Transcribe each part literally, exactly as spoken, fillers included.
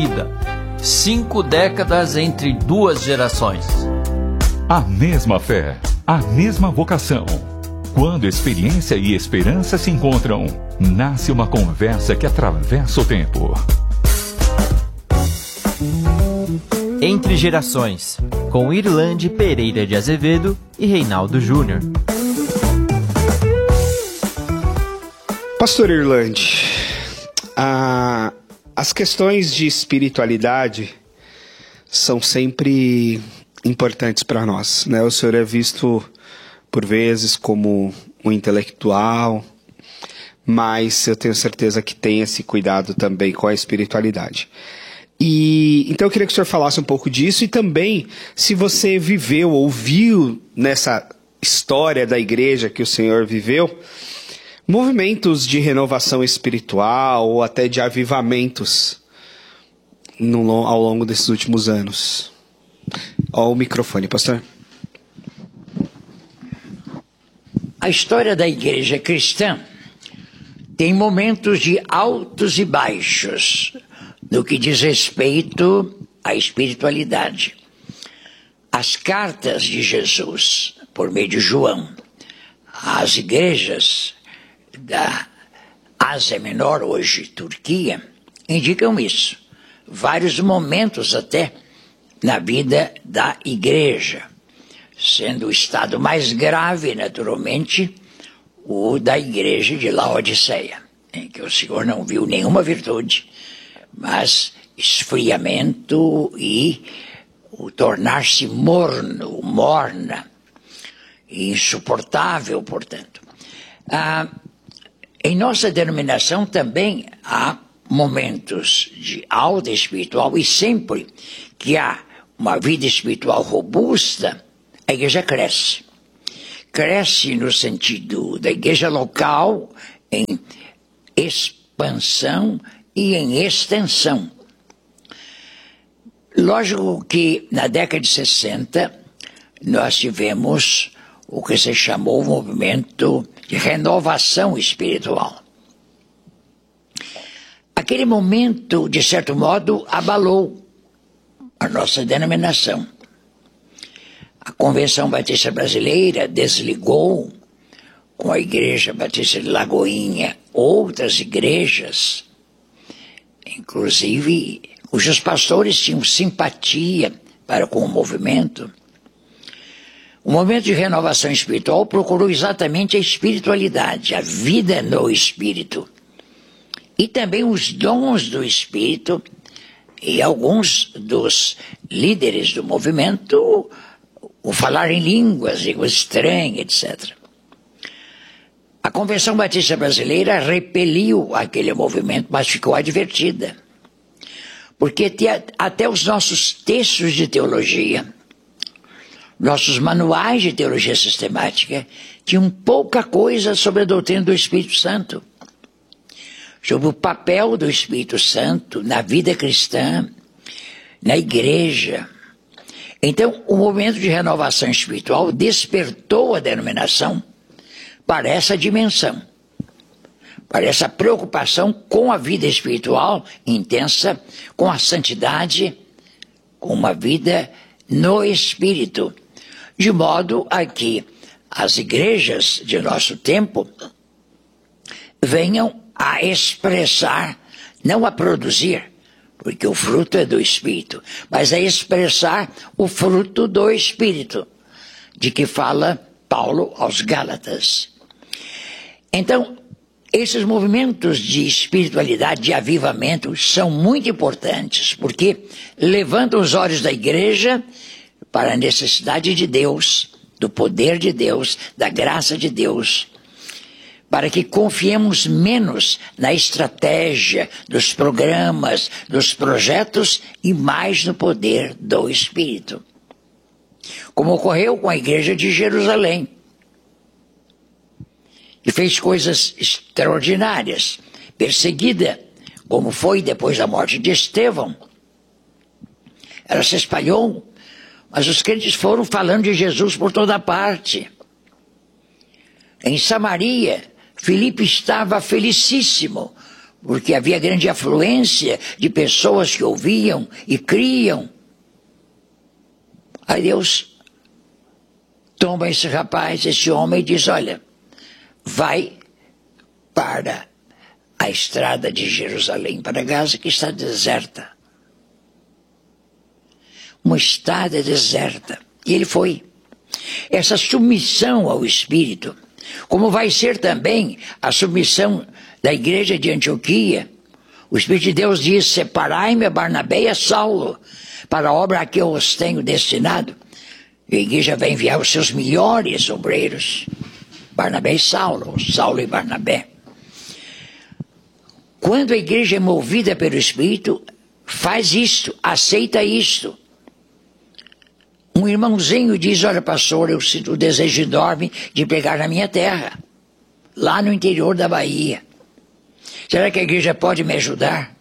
Cinco décadas entre duas gerações. A mesma fé, a mesma vocação. Quando experiência e esperança se encontram, nasce uma conversa que atravessa o tempo. Entre Gerações, com Irlande Pereira de Azevedo e Reinaldo Júnior. Pastor Irlande, a... as questões de espiritualidade são sempre importantes para nós, né? O senhor é visto por vezes como um intelectual, mas eu tenho certeza que tem esse cuidado também com a espiritualidade. E então eu queria que o senhor falasse um pouco disso e também se você viveu ou viu nessa história da igreja que o senhor viveu, movimentos de renovação espiritual ou até de avivamentos no, ao longo desses últimos anos. Ó, o microfone, pastor. A história da igreja cristã tem momentos de altos e baixos no que diz respeito à espiritualidade. As cartas de Jesus, por meio de João, às igrejas da Ásia Menor, hoje Turquia, indicam isso. Vários momentos até na vida da igreja, sendo o estado mais grave, naturalmente, o da igreja de Laodiceia, em que o Senhor não viu nenhuma virtude, mas esfriamento e o tornar-se morno, morna, e insuportável, portanto. Ah, em nossa denominação também há momentos de alta espiritual e sempre que há uma vida espiritual robusta, a igreja cresce. Cresce no sentido da igreja local em expansão e em extensão. Lógico que na década de sessenta nós tivemos o que se chamou o movimento de renovação espiritual. Aquele momento, de certo modo, abalou a nossa denominação. A Convenção Batista Brasileira desligou com a Igreja Batista de Lagoinha outras igrejas, inclusive cujos pastores tinham simpatia para com o movimento. O movimento de renovação espiritual procurou exatamente a espiritualidade, a vida no Espírito. E também os dons do Espírito, e alguns dos líderes do movimento, o falar em línguas, línguas estranhas, etcétera. A Convenção Batista Brasileira repeliu aquele movimento, mas ficou advertida. Porque até os nossos textos de teologia, nossos manuais de teologia sistemática, tinham pouca coisa sobre a doutrina do Espírito Santo, sobre o papel do Espírito Santo na vida cristã, na igreja. Então, o movimento de renovação espiritual despertou a denominação para essa dimensão, para essa preocupação com a vida espiritual intensa, com a santidade, com uma vida no Espírito, de modo a que as igrejas de nosso tempo venham a expressar, não a produzir, porque o fruto é do Espírito, mas a expressar o fruto do Espírito, de que fala Paulo aos Gálatas. Então, esses movimentos de espiritualidade, de avivamento, são muito importantes, porque levantam os olhos da igreja para a necessidade de Deus, do poder de Deus, da graça de Deus, para que confiemos menos na estratégia, dos programas, dos projetos e mais no poder do Espírito. Como ocorreu com a igreja de Jerusalém, que fez coisas extraordinárias, perseguida, como foi depois da morte de Estevão. Ela se espalhou, mas os crentes foram falando de Jesus por toda parte. Em Samaria, Filipe estava felicíssimo, porque havia grande afluência de pessoas que ouviam e criam. Aí Deus toma esse rapaz, esse homem, e diz, olha, vai para a estrada de Jerusalém para Gaza, que está deserta. Uma estrada deserta. E ele foi. Essa submissão ao Espírito, como vai ser também a submissão da igreja de Antioquia. O Espírito de Deus diz, separai-me a Barnabé e a Saulo, para a obra a que eu os tenho destinado. E a igreja vai enviar os seus melhores obreiros, Barnabé e Saulo, Saulo e Barnabé. Quando a igreja é movida pelo Espírito, faz isto, aceita isto. Um irmãozinho diz, olha pastor, eu sinto o desejo enorme de pregar na minha terra, lá no interior da Bahia. Será que a igreja pode me ajudar?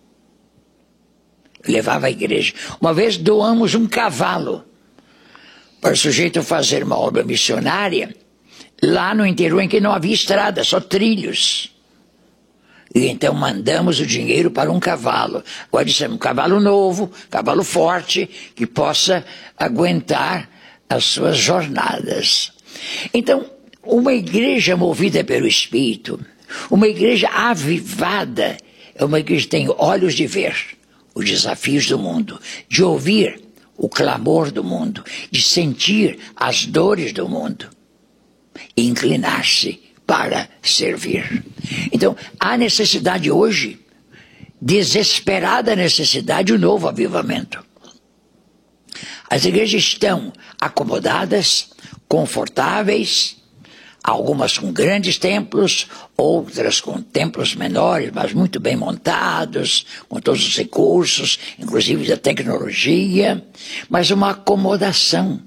Eu levava a igreja. Uma vez doamos um cavalo para o sujeito fazer uma obra missionária lá no interior em que não havia estrada, só trilhos. E então mandamos o dinheiro para um cavalo. Agora dissemos, um cavalo novo, cavalo forte, que possa aguentar as suas jornadas. Então, uma igreja movida pelo Espírito, uma igreja avivada, é uma igreja que tem olhos de ver os desafios do mundo, de ouvir o clamor do mundo, de sentir as dores do mundo e inclinar-se para servir. Então, há necessidade hoje, desesperada necessidade, de um novo avivamento. As igrejas estão acomodadas, confortáveis, algumas com grandes templos, outras com templos menores, mas muito bem montados, com todos os recursos, inclusive da tecnologia, mas uma acomodação.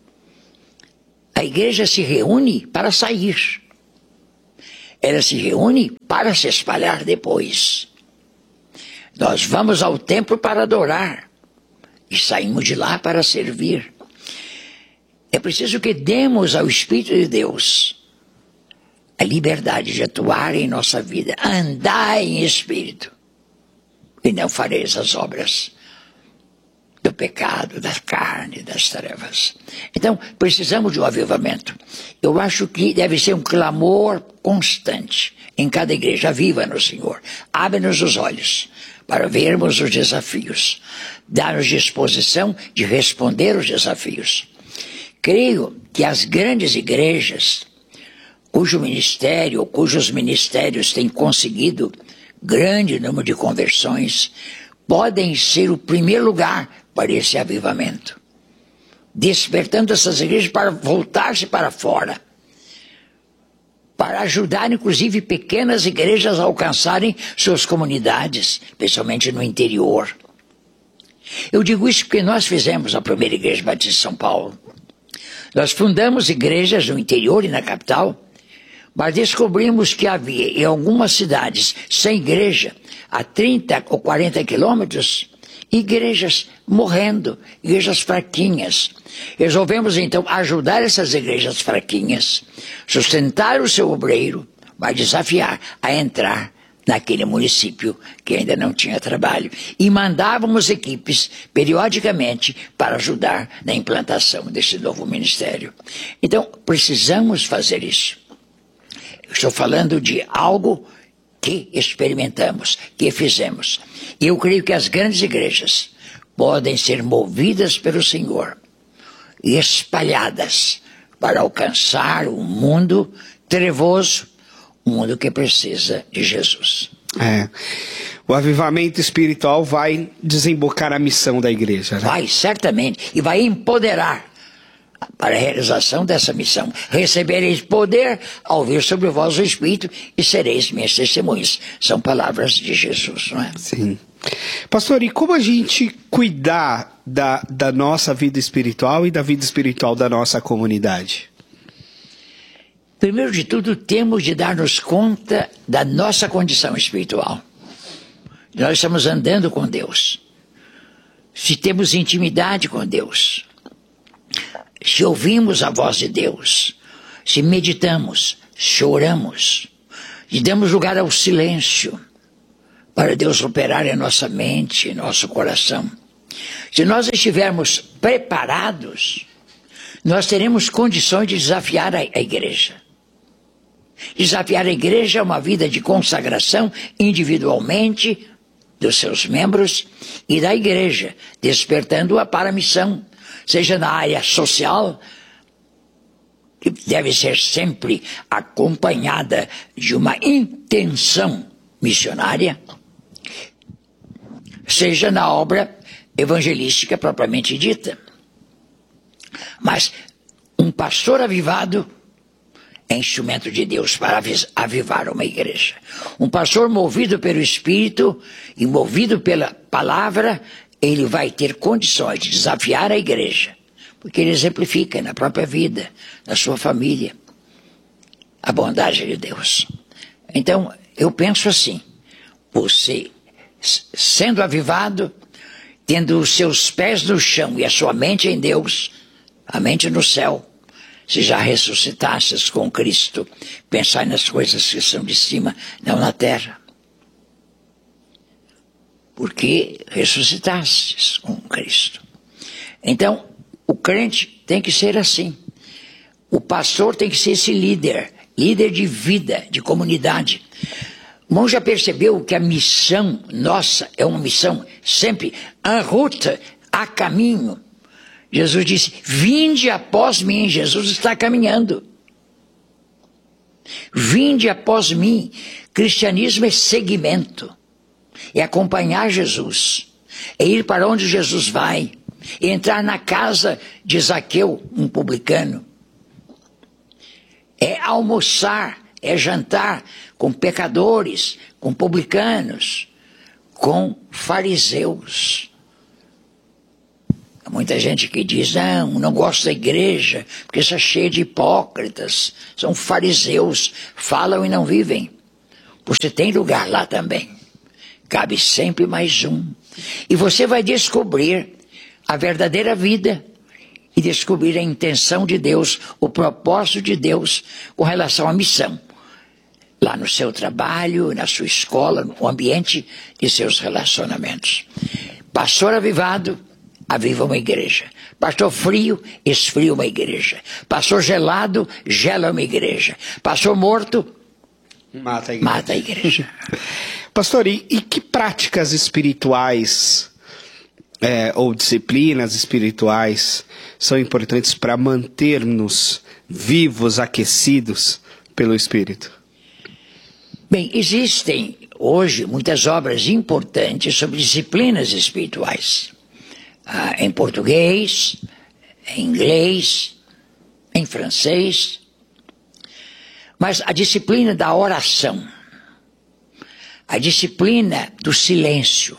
A igreja se reúne para sair. Ela se reúne para se espalhar depois. Nós vamos ao templo para adorar e saímos de lá para servir. É preciso que demos ao Espírito de Deus a liberdade de atuar em nossa vida. Andai em Espírito e não fareis as obras do pecado, da carne, das trevas. Então, precisamos de um avivamento. Eu acho que deve ser um clamor constante em cada igreja. Aviva-nos, Senhor. Abre-nos os olhos para vermos os desafios. Dá-nos disposição de responder os desafios. Creio que as grandes igrejas, cujo ministério ou cujos ministérios têm conseguido grande número de conversões, podem ser o primeiro lugar para esse avivamento, despertando essas igrejas para voltar-se para fora, para ajudar inclusive pequenas igrejas a alcançarem suas comunidades, especialmente no interior. Eu digo isso porque nós fizemos a primeira igreja batista de São Paulo. Nós fundamos igrejas no interior e na capital, mas descobrimos que havia em algumas cidades sem igreja, a trinta ou quarenta quilômetros, igrejas morrendo, igrejas fraquinhas. Resolvemos então ajudar essas igrejas fraquinhas, sustentar o seu obreiro, mas desafiar a entrar naquele município que ainda não tinha trabalho. E mandávamos equipes periodicamente para ajudar na implantação desse novo ministério. Então, precisamos fazer isso. Eu estou falando de algo que experimentamos, que fizemos. E eu creio que as grandes igrejas podem ser movidas pelo Senhor e espalhadas para alcançar um mundo trevoso, um mundo que precisa de Jesus. É. O avivamento espiritual vai desembocar a missão da igreja, né? Vai, certamente. E vai empoderar para a realização dessa missão. Recebereis poder ao vir sobre vós o Espírito e sereis minhas testemunhas. São palavras de Jesus, não é? Sim. Pastor, e como a gente cuidar da, da nossa vida espiritual e da vida espiritual da nossa comunidade? Primeiro de tudo, temos de dar-nos conta da nossa condição espiritual. Nós estamos andando com Deus. Se temos intimidade com Deus, se ouvimos a voz de Deus, se meditamos, choramos, e damos lugar ao silêncio, para Deus operar em nossa mente, em nosso coração. Se nós estivermos preparados, nós teremos condições de desafiar a, a igreja. Desafiar a igreja é uma vida de consagração individualmente dos seus membros e da igreja, despertando-a para a missão, seja na área social, que deve ser sempre acompanhada de uma intenção missionária, seja na obra evangelística propriamente dita. Mas um pastor avivado é instrumento de Deus para avivar uma igreja. Um pastor movido pelo Espírito e movido pela palavra, ele vai ter condições de desafiar a igreja, porque ele exemplifica na própria vida, na sua família, a bondade de Deus. Então, eu penso assim, você sendo avivado, tendo os seus pés no chão e a sua mente em Deus, a mente no céu, se já ressuscitasses com Cristo, pensai nas coisas que são de cima, não na terra. Porque ressuscitastes com Cristo. Então, o crente tem que ser assim. O pastor tem que ser esse líder, líder de vida, de comunidade. O irmão já percebeu que a missão nossa é uma missão sempre en route, a caminho. Jesus disse, vinde após mim. Jesus está caminhando. Vinde após mim. Cristianismo é seguimento. É acompanhar Jesus. É ir para onde Jesus vai. É entrar na casa de Zaqueu, um publicano. É almoçar, é jantar com pecadores, com publicanos, com fariseus. Há muita gente que diz, não, não gosto da igreja, porque está cheia de hipócritas, são fariseus, falam e não vivem. Você tem lugar lá também. Cabe sempre mais um. E você vai descobrir a verdadeira vida e descobrir a intenção de Deus, o propósito de Deus com relação à missão. Lá no seu trabalho, na sua escola, no ambiente de seus relacionamentos. Pastor avivado, aviva uma igreja. Pastor frio, esfria uma igreja. Pastor gelado, gela uma igreja. Pastor morto, mata a igreja. Mata a igreja. Pastor, e, e que práticas espirituais é, ou disciplinas espirituais são importantes para manter-nos vivos, aquecidos pelo Espírito? Bem, existem hoje muitas obras importantes sobre disciplinas espirituais. Ah, em português, em inglês, em francês. Mas a disciplina da oração, a disciplina do silêncio,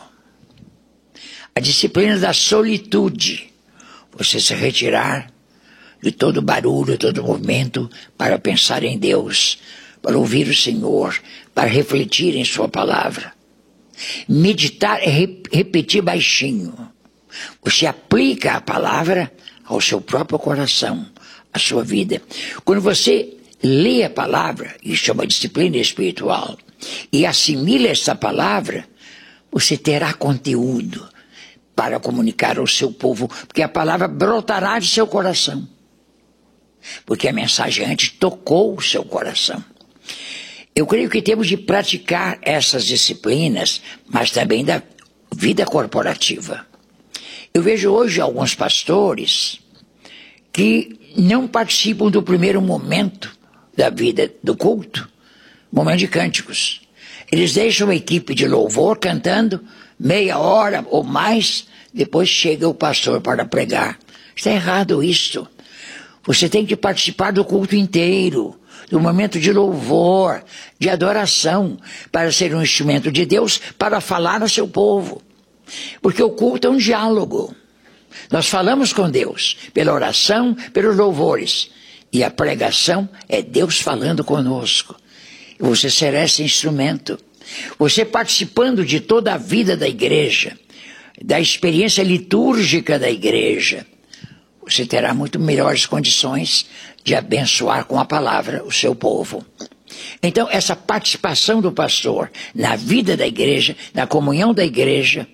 a disciplina da solitude, você se retirar de todo barulho, todo movimento, para pensar em Deus, para ouvir o Senhor, para refletir em sua palavra. Meditar é rep- repetir baixinho. Você aplica a palavra ao seu próprio coração, à sua vida. Quando você lê a palavra, isso é uma disciplina espiritual, e assimila essa palavra, você terá conteúdo para comunicar ao seu povo, porque a palavra brotará de seu coração. Porque a mensagem antes tocou o seu coração. Eu creio que temos de praticar essas disciplinas, mas também da vida corporativa. Eu vejo hoje alguns pastores que não participam do primeiro momento da vida do culto, momento de cânticos. Eles deixam a equipe de louvor cantando meia hora ou mais, depois chega o pastor para pregar. Está errado isso. Você tem que participar do culto inteiro, do momento de louvor, de adoração, para ser um instrumento de Deus, para falar ao seu povo. Porque o culto é um diálogo. Nós falamos com Deus pela oração, pelos louvores. E a pregação é Deus falando conosco. E você será esse instrumento. Você participando de toda a vida da igreja, da experiência litúrgica da igreja, você terá muito melhores condições de abençoar com a palavra o seu povo. Então, essa participação do pastor na vida da igreja, na comunhão da igreja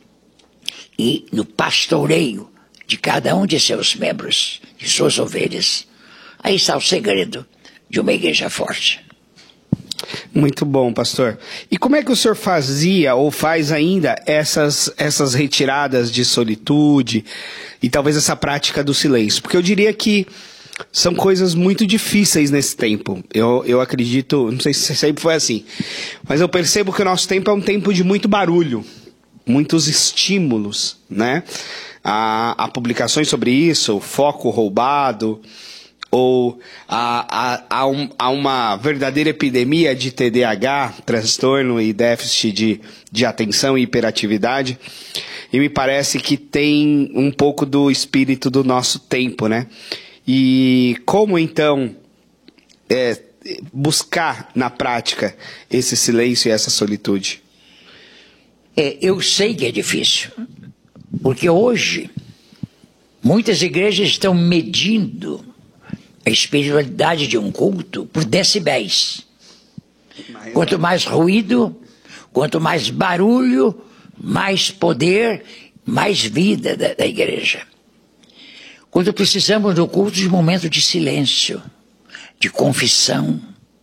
e no pastoreio de cada um de seus membros, de suas ovelhas, aí está o segredo de uma igreja forte. Muito bom, pastor. E como é que o senhor fazia ou faz ainda essas, essas retiradas de solitude e talvez essa prática do silêncio? Porque eu diria que são coisas muito difíceis nesse tempo. Eu, eu acredito, não sei se sempre foi assim, mas eu percebo que o nosso tempo é um tempo de muito barulho, muitos estímulos, né? Há, há publicações sobre isso, o foco roubado, ou há, há, há, um, há uma verdadeira epidemia de T D A H, transtorno e déficit de, de atenção e hiperatividade, e me parece que tem um pouco do espírito do nosso tempo, né? E como então é, buscar na prática esse silêncio e essa solitude? É, eu sei que é difícil, porque hoje muitas igrejas estão medindo a espiritualidade de um culto por decibéis. Quanto mais ruído, quanto mais barulho, mais poder, mais vida da, da igreja. Quando precisamos do culto de momento de silêncio, de confissão,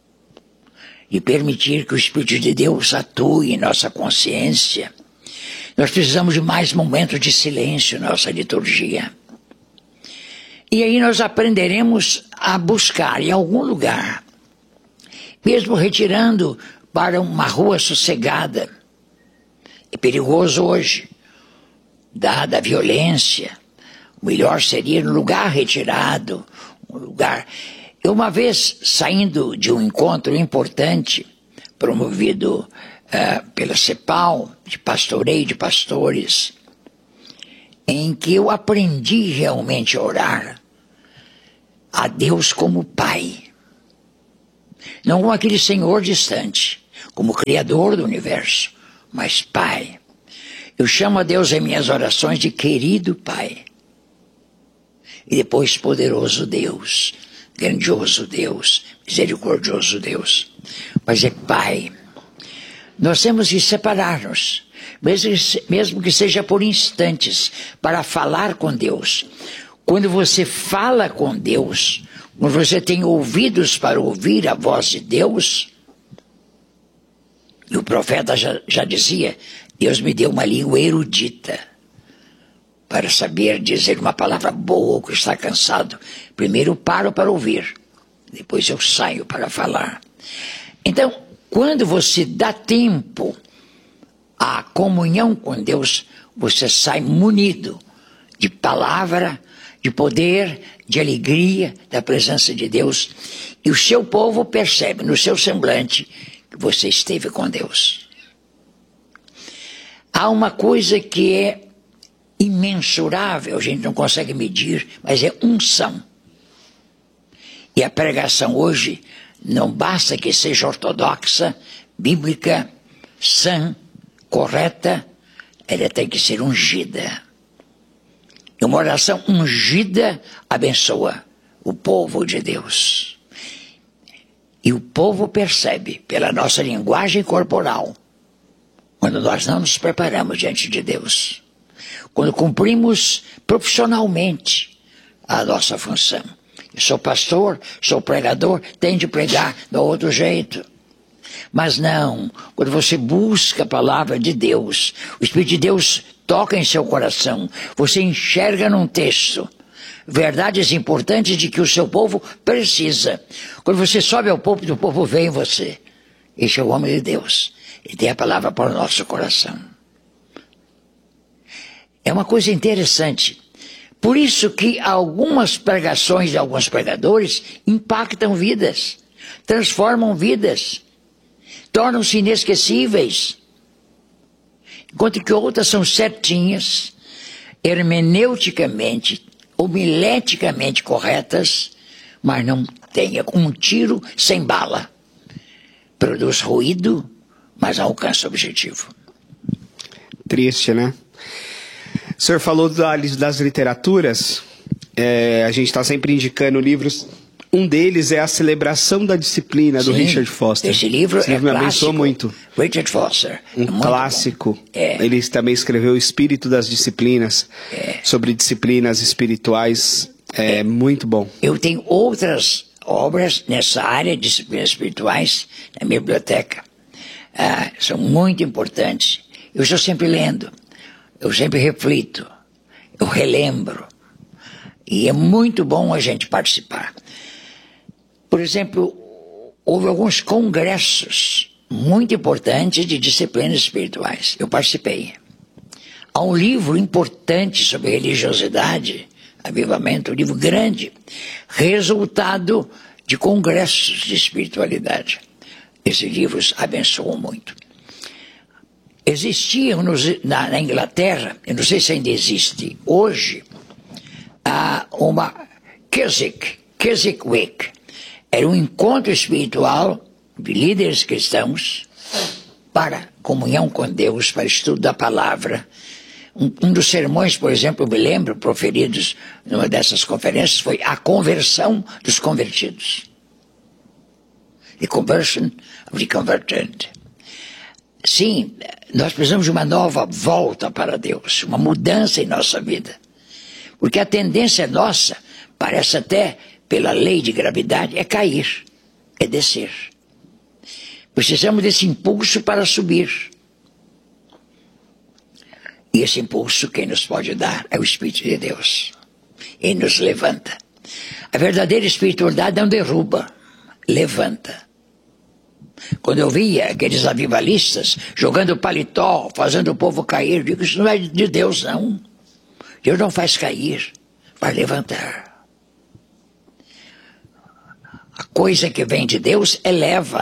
de permitir que o Espírito de Deus atue em nossa consciência, nós precisamos de mais momentos de silêncio na nossa liturgia. E aí nós aprenderemos a buscar em algum lugar, mesmo retirando para uma rua sossegada. É perigoso hoje, dada a violência. O melhor seria um lugar retirado, um lugar... Eu uma vez, saindo de um encontro importante, promovido uh, pela CEPAL, de pastoreio de pastores, em que eu aprendi realmente a orar a Deus como Pai. Não como aquele Senhor distante, como Criador do universo, mas Pai. Eu chamo a Deus em minhas orações de querido Pai. E depois poderoso Deus, grandioso Deus, misericordioso Deus. Mas é Pai. Nós temos que separar-nos, mesmo, mesmo que seja por instantes, para falar com Deus. Quando você fala com Deus, quando você tem ouvidos para ouvir a voz de Deus, e o profeta já, já dizia, Deus me deu uma língua erudita, para saber dizer uma palavra boa que está cansado. Primeiro paro para ouvir, depois eu saio para falar. Então, quando você dá tempo à comunhão com Deus, você sai munido de palavra, de poder, de alegria da presença de Deus. E o seu povo percebe no seu semblante que você esteve com Deus. Há uma coisa que é imensurável, a gente não consegue medir, mas é unção. E a pregação hoje não basta que seja ortodoxa, bíblica, sã, correta, ela tem que ser ungida. E uma oração ungida abençoa o povo de Deus. E o povo percebe pela nossa linguagem corporal, quando nós não nos preparamos diante de Deus, quando cumprimos profissionalmente a nossa função. Eu sou pastor, sou pregador, tenho de pregar de outro jeito. Mas não, quando você busca a palavra de Deus, o Espírito de Deus toca em seu coração, você enxerga num texto verdades importantes de que o seu povo precisa. Quando você sobe ao púlpito, o povo vê em você. Esse é o homem de Deus. Ele tem a palavra para o nosso coração. É uma coisa interessante. Por isso que algumas pregações de alguns pregadores impactam vidas, transformam vidas, tornam-se inesquecíveis. Enquanto que outras são certinhas, hermeneuticamente, homileticamente corretas, mas não tem um tiro sem bala. Produz ruído, mas alcança o objetivo. Triste, né? O senhor falou das literaturas, é, a gente está sempre indicando livros Um deles é A Celebração da Disciplina, do Sim, Richard Foster. Esse livro esse é livro me clássico. abençoou muito. Richard Foster. Um é muito clássico. bom. É. Ele também escreveu O Espírito das Disciplinas, É. sobre disciplinas espirituais. É, é muito bom. Eu tenho outras obras nessa área de disciplinas espirituais na minha biblioteca. Ah, são muito importantes. Eu estou sempre lendo. Eu sempre reflito. Eu relembro. E é muito bom a gente participar. Por exemplo, houve alguns congressos muito importantes de disciplinas espirituais. Eu participei. Há um livro importante sobre religiosidade, Avivamento, um livro grande, resultado de congressos de espiritualidade. Esses livros abençoam muito. Existiam nos, na, na Inglaterra, eu não sei se ainda existe hoje, uh, uma Keswick, Keswick Week. Era um encontro espiritual de líderes cristãos para comunhão com Deus, para estudo da palavra. Um, um dos sermões, por exemplo, eu me lembro, proferidos numa dessas conferências, foi a conversão dos convertidos. The conversion of the converted. Sim, nós precisamos de uma nova volta para Deus, uma mudança em nossa vida. Porque a tendência nossa, parece até pela lei de gravidade, é cair, é descer. Precisamos desse impulso para subir. E esse impulso quem nos pode dar é o Espírito de Deus. Ele nos levanta. A verdadeira espiritualidade não derruba, levanta. Quando eu via aqueles avivalistas jogando paletó, fazendo o povo cair, eu digo, isso não é de Deus, não. Deus não faz cair, faz levantar. A coisa que vem de Deus eleva,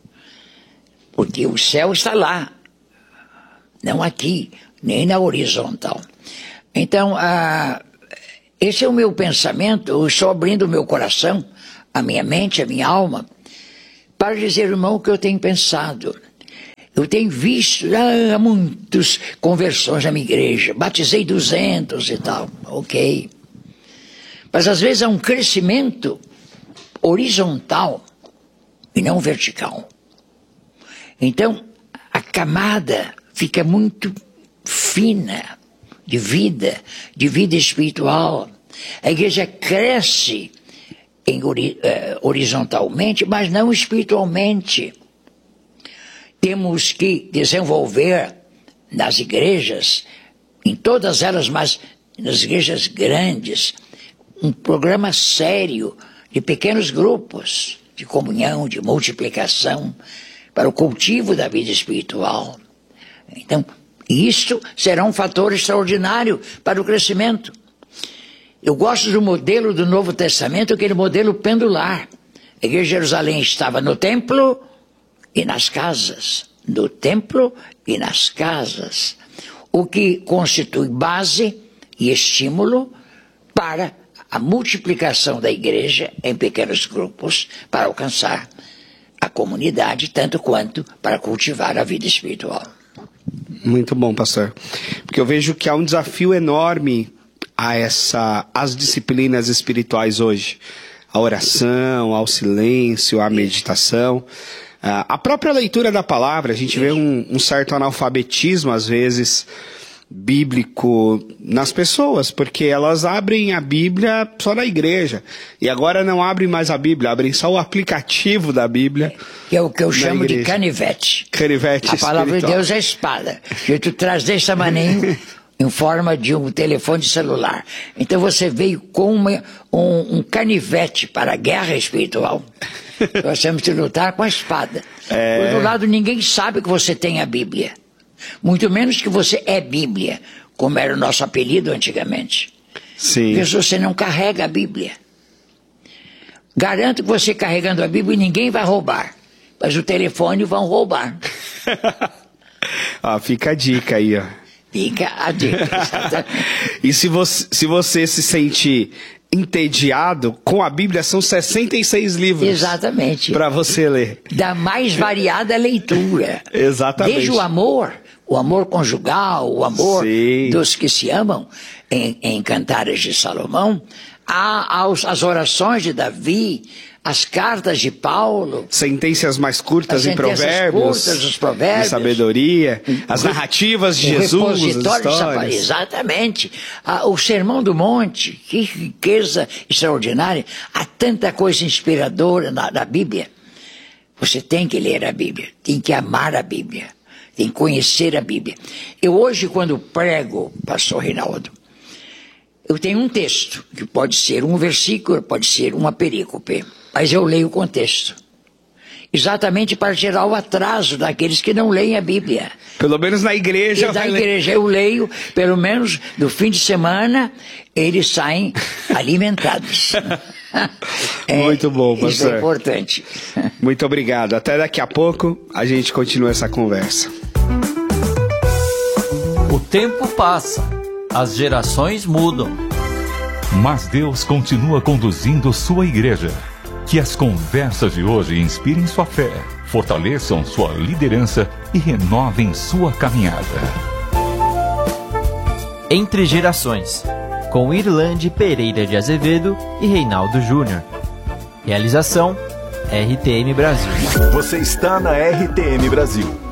porque o céu está lá, não aqui, nem na horizontal. Então, ah, esse é o meu pensamento, eu estou abrindo o meu coração, a minha mente, a minha alma, para dizer, irmão, o que eu tenho pensado. Eu tenho visto ah, muitas conversões na minha igreja, batizei duzentos e tal, ok. Mas às vezes há um crescimento horizontal e não vertical. Então, a camada fica muito fina de vida, de vida espiritual. A igreja cresce em, uh, horizontalmente, mas não espiritualmente. Temos que desenvolver nas igrejas, em todas elas, mas nas igrejas grandes, um programa sério de pequenos grupos, de comunhão, de multiplicação, para o cultivo da vida espiritual. Então, isto será um fator extraordinário para o crescimento. Eu gosto do modelo do Novo Testamento, aquele modelo pendular. A igreja de Jerusalém estava no templo e nas casas. No templo e nas casas. O que constitui base e estímulo para a multiplicação da igreja em pequenos grupos para alcançar a comunidade, tanto quanto para cultivar a vida espiritual. Muito bom, pastor. Porque eu vejo que há um desafio enorme a essa, as disciplinas espirituais hoje. A oração, ao silêncio, a meditação. A própria leitura da palavra, a gente vê um, um certo analfabetismo, às vezes, bíblico nas pessoas, porque elas abrem a Bíblia só na igreja. E agora não abrem mais a Bíblia, abrem só o aplicativo da Bíblia. Que é o que eu chamo igreja. de canivete. Canivete A palavra espiritual. de Deus é espada. Que tu traz desse tamanho em forma de um telefone celular. Então você veio com uma, um, um canivete para a guerra espiritual. Nós temos que lutar com a espada. É... Por outro lado, ninguém sabe que você tem a Bíblia. Muito menos que você é Bíblia, como era o nosso apelido antigamente. Sim. Porque você não carrega a Bíblia. Garanto que você carregando a Bíblia ninguém vai roubar. Mas o telefone vão roubar. Ah, fica a dica aí, ó. Fica a dica. E se você, se você se sente entediado, com a Bíblia são sessenta e seis livros. Exatamente. Para você ler. Da mais variada leitura. Exatamente. Desde o amor, o amor conjugal, o amor Sim. dos que se amam, em, em Cantares de Salomão, há as orações de Davi, as cartas de Paulo, sentenças mais curtas em provérbios, curtas, os provérbios, de sabedoria, as narrativas de Jesus, as histórias. Exatamente. Ah, o Sermão do Monte, que riqueza extraordinária. Há tanta coisa inspiradora na, na Bíblia. Você tem que ler a Bíblia, tem que amar a Bíblia, tem que conhecer a Bíblia. Eu hoje, quando prego, pastor Reinaldo, eu tenho um texto, que pode ser um versículo, pode ser uma perícope, mas eu leio o contexto. Exatamente para tirar o atraso daqueles que não leem a Bíblia. Pelo menos na igreja. E da igreja eu leio, pelo menos no fim de semana, eles saem alimentados. É, muito bom, pastor. Isso é importante. Muito obrigado. Até daqui a pouco a gente continua essa conversa. O tempo passa, as gerações mudam. Mas Deus continua conduzindo sua igreja. Que as conversas de hoje inspirem sua fé, fortaleçam sua liderança e renovem sua caminhada. Entre Gerações, com Irlande Pereira de Azevedo e Reinaldo Júnior. Realização R T M Brasil. Você está na R T M Brasil.